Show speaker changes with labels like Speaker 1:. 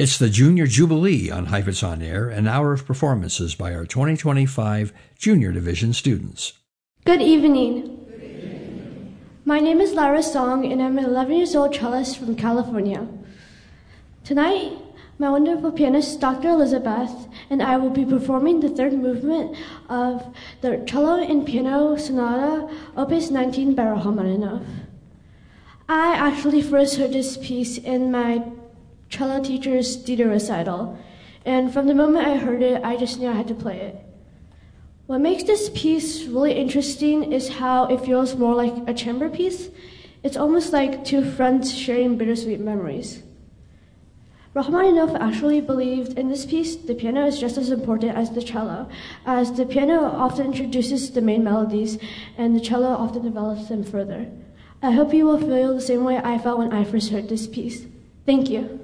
Speaker 1: It's the Junior Jubilee on Heifetz On Air, an hour of performances by our 2025 Junior Division students.
Speaker 2: Good evening. My name is Lara Song, and I'm an 11 years old cellist from California. Tonight, my wonderful pianist, Dr. Elizabeth, and I will be performing the third movement of the Cello and Piano Sonata, Opus 19 by Rachmaninoff. I actually first heard this piece in my cello teacher's theater recital, and from the moment I heard it, I just knew I had to play it. What makes this piece really interesting is how it feels more like a chamber piece. It's almost like two friends sharing bittersweet memories. Rachmaninoff actually believed in this piece the piano is just as important as the cello, as the piano often introduces the main melodies and the cello often develops them further. I hope you will feel the same way I felt when I first heard this piece. Thank you.